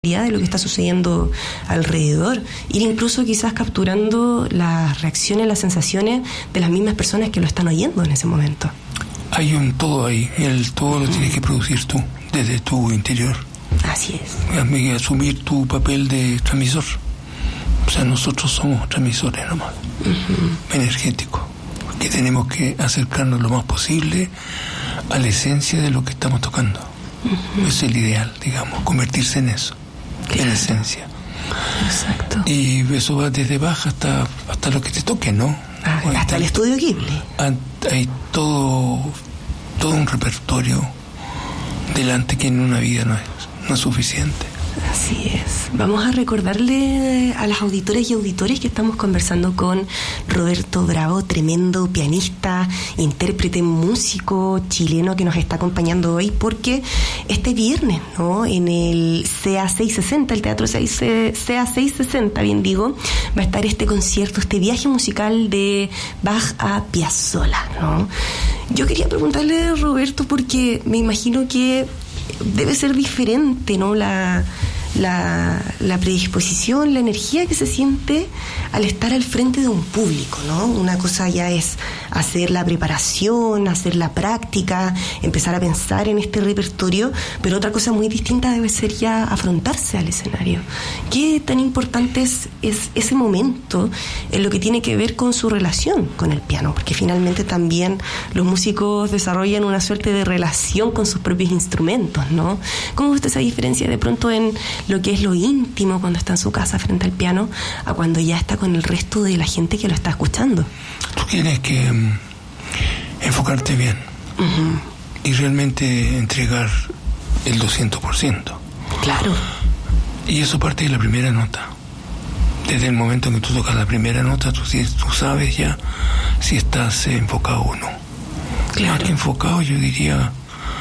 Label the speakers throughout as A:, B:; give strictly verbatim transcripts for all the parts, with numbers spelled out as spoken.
A: de lo que está sucediendo alrededor, ir incluso quizás capturando las reacciones, las sensaciones de las mismas personas que lo están oyendo en ese momento.
B: Hay un todo ahí, el todo lo tienes que producir tú, desde tu interior.
A: Así es.
B: Asumir tu papel de transmisor. O sea, nosotros somos transmisores nomás, uh-huh. energéticos, que tenemos que acercarnos lo más posible a la esencia de lo que estamos tocando. Uh-huh. Es el ideal, digamos, convertirse en eso. Claro. En esencia.
A: Exacto.
B: Y eso va desde baja hasta hasta lo que te toque, ¿no?
A: Ah, hasta está, el estudio Ghibli.
B: Hay todo todo un repertorio delante que en una vida no es, no es suficiente.
A: Así es. Vamos a recordarle a las auditoras y auditores que estamos conversando con Roberto Bravo, tremendo pianista, intérprete, músico chileno que nos está acompañando hoy, porque este viernes, ¿no?, en el C A seiscientos sesenta, el Teatro C A seiscientos sesenta, bien digo, va a estar este concierto, este viaje musical de Bach a Piazzolla, ¿no? Yo quería preguntarle, Roberto, porque me imagino que debe ser diferente, ¿no?, la, la, la predisposición, la energía que se siente al estar al frente de un público, ¿no? Una cosa ya es hacer la preparación, hacer la práctica, empezar a pensar en este repertorio, pero otra cosa muy distinta debe ser ya afrontarse al escenario. ¿Qué tan importante es, es ese momento en lo que tiene que ver con su relación con el piano? Porque finalmente también los músicos desarrollan una suerte de relación con sus propios instrumentos, ¿no? ¿Cómo usted esa diferencia de pronto en lo que es lo íntimo cuando está en su casa frente al piano a cuando ya está con el resto de la gente que lo está escuchando?
B: Tú tienes que um, enfocarte bien, uh-huh. y realmente entregar el doscientos por ciento.
A: Claro. Y
B: eso parte de la primera nota. Desde el momento en que tú tocas la primera nota, tú, tú sabes ya si estás eh, enfocado o no.
A: Claro.
B: Más que enfocado, yo diría,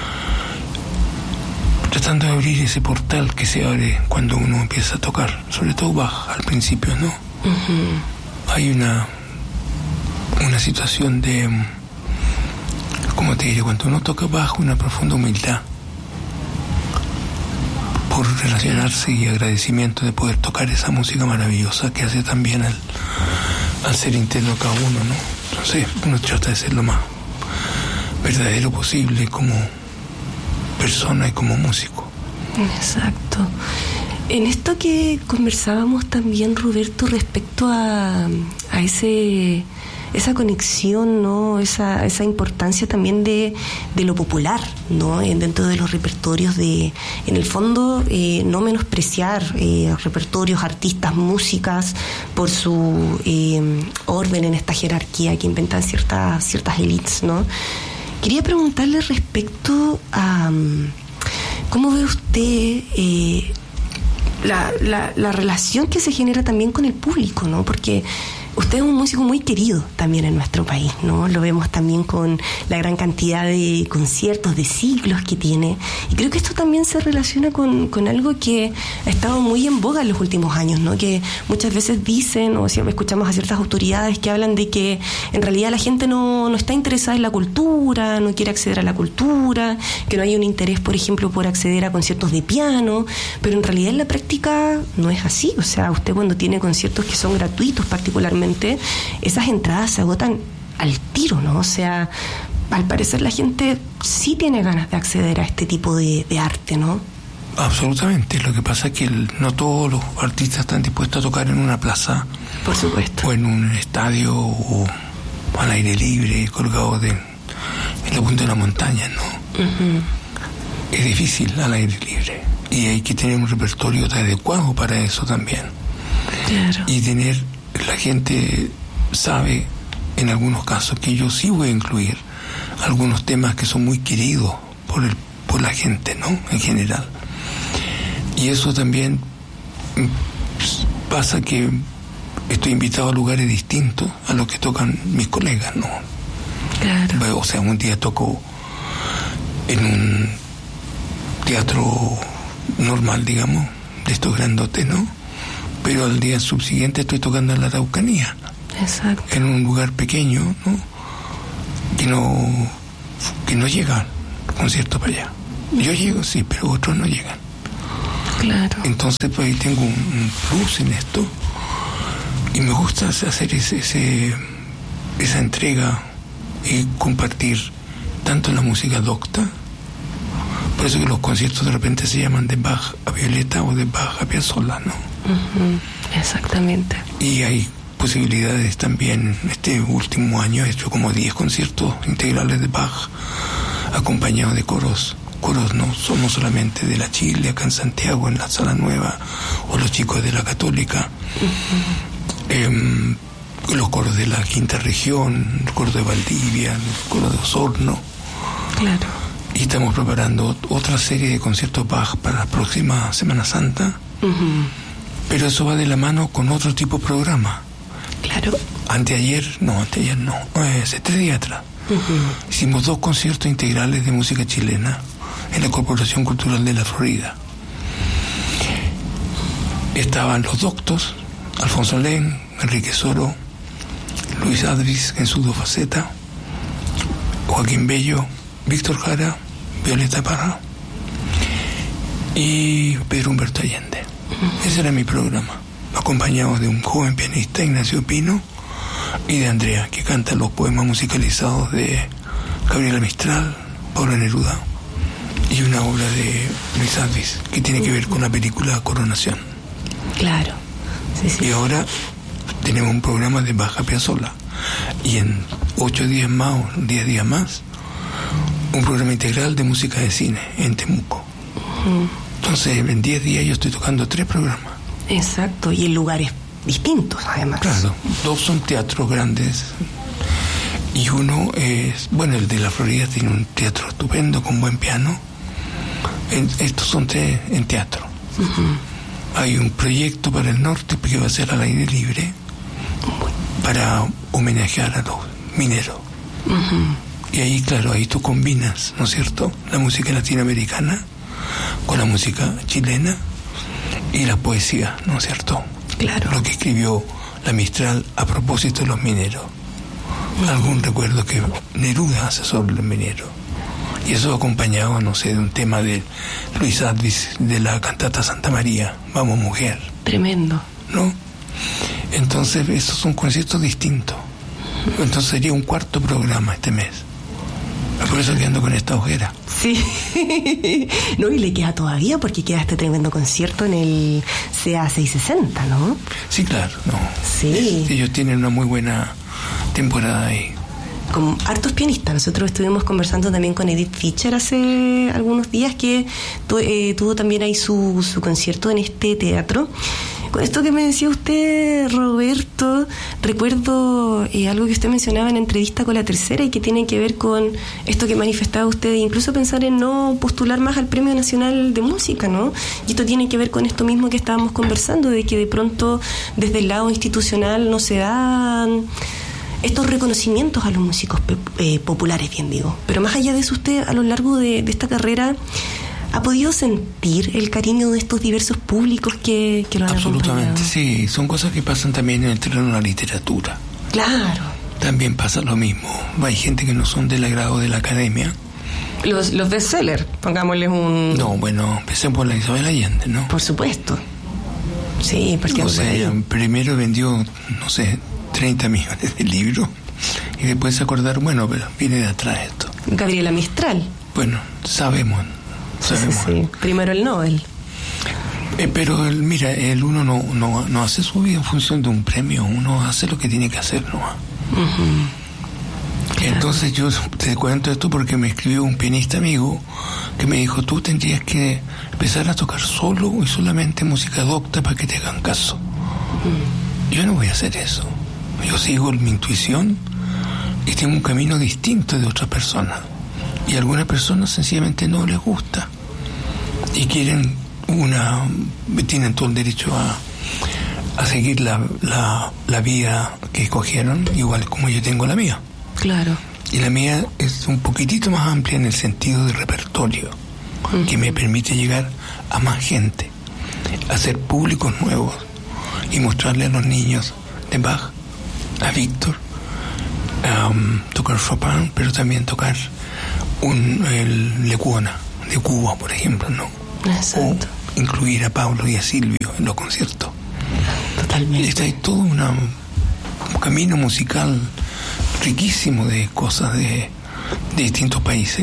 B: tratando de abrir ese portal que se abre cuando uno empieza a tocar, sobre todo Bach al principio, ¿no? Uh-huh. Hay una una situación de, ¿cómo te diré? Cuando uno toca Bach, una profunda humildad por relacionarse y agradecimiento de poder tocar esa música maravillosa que hace tan bien al, al ser interno cada uno, ¿no? Entonces uno trata de ser lo más verdadero posible como persona y como músico.
A: Exacto. En esto que conversábamos también, Roberto, respecto a, a ese esa conexión, ¿no?, esa esa importancia también de, de lo popular, ¿no?, dentro de los repertorios, de, en el fondo, eh, no menospreciar eh, repertorios, artistas, músicas por su eh, orden en esta jerarquía que inventan ciertas ciertas élites, ¿no? Quería preguntarle respecto a cómo ve usted eh, la, la, la relación que se genera también con el público, ¿no? Porque usted es un músico muy querido también en nuestro país, ¿no? Lo vemos también con la gran cantidad de conciertos, de ciclos que tiene. Y creo que esto también se relaciona con, con algo que ha estado muy en boga en los últimos años, ¿no? Que muchas veces dicen, o siempre escuchamos a ciertas autoridades que hablan de que en realidad la gente no, no está interesada en la cultura, no quiere acceder a la cultura, que no hay un interés, por ejemplo, por acceder a conciertos de piano, pero en realidad en la práctica no es así. O sea, usted cuando tiene conciertos que son gratuitos particularmente, esas entradas se agotan al tiro, ¿no? O sea, al parecer la gente sí tiene ganas de acceder a este tipo de, de arte, ¿no?
B: Absolutamente. Lo que pasa es que el, no todos los artistas están dispuestos a tocar en una plaza,
A: por supuesto,
B: o en un estadio, o al aire libre, colgado de, en la punta de la montaña, ¿no? Uh-huh. Es difícil al aire libre y hay que tener un repertorio adecuado para eso también.
A: Claro.
B: Y tener, la gente sabe en algunos casos que yo sí voy a incluir algunos temas que son muy queridos por el, por la gente, ¿no?, en general. Y eso también pasa que estoy invitado a lugares distintos a los que tocan mis colegas, ¿no?
A: Claro.
B: O sea, un día toco en un teatro normal, digamos, de estos grandotes, ¿no? Pero al día subsiguiente estoy tocando en la Araucanía.
A: Exacto.
B: En un lugar pequeño, ¿no?, que no que no llega el concierto para allá. Yo llego, sí, pero otros no llegan.
A: Claro.
B: Entonces pues ahí tengo un, un plus en esto y me gusta hacer ese, ese esa entrega y compartir tanto la música docta. Por eso que los conciertos de repente se llaman de Bach a Violeta o de Bach a Piazzolla, ¿no?
A: Uh-huh. Exactamente.
B: Y hay posibilidades también. Este último año he hecho como diez conciertos integrales de Bach acompañados de coros. Coros no somos solamente de la Chile, acá en Santiago, en la Sala Nueva, o los chicos de la Católica. Uh-huh. Eh, los coros de la Quinta Región, el coro de Valdivia, el coro de Osorno.
A: Claro.
B: Y estamos preparando otra serie de conciertos Bach para la próxima Semana Santa. Uh-huh. Pero eso va de la mano con otro tipo de programa.
A: Claro.
B: Anteayer, no, anteayer no, eh, hace tres días atrás. Uh-huh. Hicimos dos conciertos integrales de música chilena en la Corporación Cultural de la Florida. Estaban los doctos, Alfonso Len, Enrique Soro, Luis Advis en sus dos facetas, Joaquín Bello, Víctor Jara, Violeta Parra y Pedro Humberto Allende. Uh-huh. Ese era mi programa, acompañado de un joven pianista, Ignacio Pino, y de Andrea, que canta los poemas musicalizados de Gabriela Mistral, Pablo Neruda, y una obra de Luis Advis que tiene que ver con la película Coronación.
A: Claro. Sí, sí.
B: Y ahora tenemos un programa de Bach a Piazzolla, y en ocho días más o diez días más un programa integral de música de cine en Temuco. Uh-huh. Entonces en diez días yo estoy tocando tres programas.
A: Exacto, y en lugares distintos además.
B: Claro, dos son teatros grandes y uno es, bueno, el de la Florida tiene un teatro estupendo con buen piano. En, estos son tres en teatro. Uh-huh. Hay un proyecto para el norte que va a ser al aire libre para homenajear a los mineros. Uh-huh. Y ahí, claro, ahí tú combinas, ¿no es cierto?, la música latinoamericana con la música chilena y la poesía, ¿no es cierto?
A: Claro.
B: Lo que escribió la Mistral a propósito de los mineros. Uh-huh. Algún recuerdo que Neruda hace sobre los mineros. Y eso acompañado, no sé, de un tema de Luis Advis, de la cantata Santa María, Vamos Mujer.
A: Tremendo.
B: ¿No? Entonces, esos son conciertos distintos. Uh-huh. Entonces sería un cuarto programa este mes. Por eso que ando con esta ojera.
A: Sí. No, y le queda todavía porque queda este tremendo concierto en el C A seiscientos sesenta, ¿no?
B: Sí, claro, no.
A: Sí.
B: Ellos tienen una muy buena temporada ahí.
A: Con hartos pianistas. Nosotros estuvimos conversando también con Edith Fischer hace algunos días, que tu, eh, tuvo también ahí su, su concierto en este teatro. Con esto que me decía usted, Roberto, recuerdo eh, algo que usted mencionaba en entrevista con La Tercera y que tiene que ver con esto que manifestaba usted, incluso pensar en no postular más al Premio Nacional de Música, ¿no? Y esto tiene que ver con esto mismo que estábamos conversando, de que de pronto desde el lado institucional no se dan estos reconocimientos a los músicos eh, populares, bien digo. Pero más allá de eso, usted a lo largo de, de esta carrera ¿ha podido sentir el cariño de estos diversos públicos que, que lo han
B: Absolutamente,
A: acompañado?
B: Sí. Son cosas que pasan también en el terreno de la literatura.
A: Claro.
B: También pasa lo mismo. Hay gente que no son del agrado de la academia.
A: Los, los bestsellers, pongámosles un...
B: No, bueno, empecemos por la Isabel Allende, ¿no?
A: Por supuesto. Sí, porque...
B: O sea, ella primero vendió, no sé, treinta millones de libros y después se acordaron, bueno, pero viene de atrás esto.
A: Gabriela Mistral.
B: Bueno, sabemos. sabemos.
A: Sí, sí. Primero el Nobel.
B: Eh, pero el, mira, el uno no, no, no hace su vida en función de un premio, uno hace lo que tiene que hacer, ¿no? Uh-huh. Claro. Entonces yo te cuento esto porque me escribió un pianista amigo que me dijo, tú tendrías que empezar a tocar solo y solamente música docta para que te hagan caso. Uh-huh. Yo no voy a hacer eso. Yo sigo mi intuición y tengo un camino distinto de otras personas. Y a algunas personas sencillamente no les gusta y quieren una, tienen todo el derecho a, a seguir la, la, la vía que escogieron, igual como yo tengo la mía.
A: Claro.
B: Y la mía es un poquitito más amplia en el sentido de repertorio, uh-huh, que me permite llegar a más gente, hacer públicos nuevos y mostrarle a los niños de Bach, a Víctor, um, tocar Chopin, pero también tocar un el Lecuona de Cuba, por ejemplo, ¿no?
A: Exacto.
B: incluir a Pablo y a Silvio en los conciertos.
A: Totalmente.
B: Está ahí todo una, un camino musical riquísimo de cosas de, de distintos países.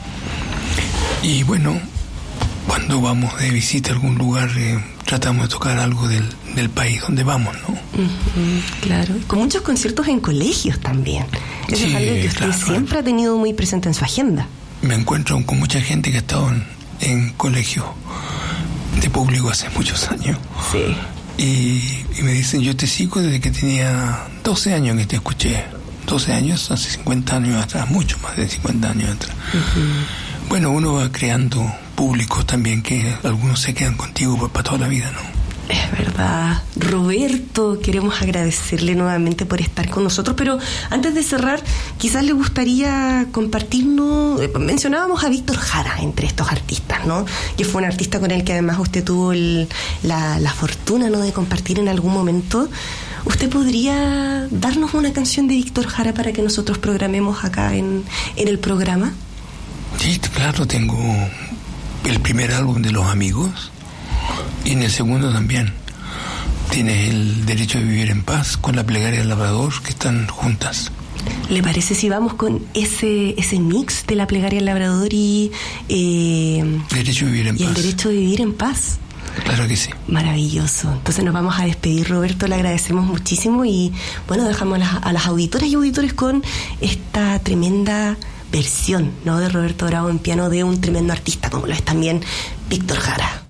B: Y bueno, cuando vamos de visita a algún lugar, eh, tratamos de tocar algo del, del país donde vamos, ¿no?
A: Uh-huh, claro. Con muchos conciertos en colegios también. Eso sí, es algo que usted claro, siempre ha tenido muy presente en su agenda.
B: Me encuentro con mucha gente que ha estado en, en colegios de público hace muchos años.
A: Sí.
B: Y, y me dicen, yo te sigo desde que tenía doce años que te escuché. doce años, hace cincuenta años atrás, mucho más de cincuenta años atrás. Uh-huh. Bueno, uno va creando públicos también que algunos se quedan contigo para, para toda la vida, ¿no?
A: Es verdad. Roberto, queremos agradecerle nuevamente por estar con nosotros, pero antes de cerrar, quizás le gustaría compartirnos, eh, mencionábamos a Víctor Jara entre estos artistas, ¿no? Que fue un artista con el que además usted tuvo el, la, la fortuna, ¿no?, de compartir en algún momento. ¿Usted podría darnos una canción de Víctor Jara para que nosotros programemos acá en, en el programa?
B: Sí, claro, tengo el primer álbum de Los Amigos y en el segundo también. Tienes El Derecho de Vivir en Paz con La Plegaria del Labrador, que están juntas.
A: ¿Le parece si vamos con ese ese mix de La Plegaria del Labrador y, eh,
B: Derecho de Vivir en
A: y
B: Paz.
A: El Derecho de Vivir en Paz?
B: Claro que sí.
A: Maravilloso. Entonces nos vamos a despedir, Roberto, le agradecemos muchísimo y bueno, dejamos a las, a las auditoras y auditores con esta tremenda versión, ¿no?, de Roberto Bravo en piano de un tremendo artista como lo es también Víctor Jara.